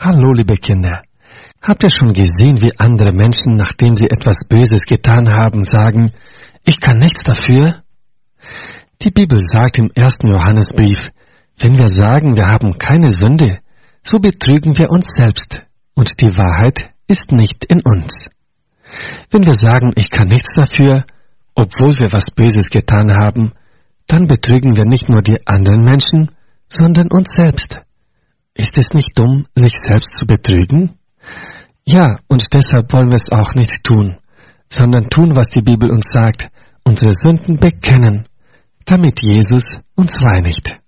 Hallo, liebe Kinder. Habt ihr schon gesehen, wie andere Menschen, nachdem sie etwas Böses getan haben, sagen, ich kann nichts dafür? Die Bibel sagt im 1. Johannesbrief, wenn wir sagen, wir haben keine Sünde, so betrügen wir uns selbst und die Wahrheit ist nicht in uns. Wenn wir sagen, ich kann nichts dafür, obwohl wir was Böses getan haben, dann betrügen wir nicht nur die anderen Menschen, sondern uns selbst. Ist es nicht dumm, sich selbst zu betrügen? Ja, und deshalb wollen wir es auch nicht tun, sondern tun, was die Bibel uns sagt, unsere Sünden bekennen, damit Jesus uns reinigt.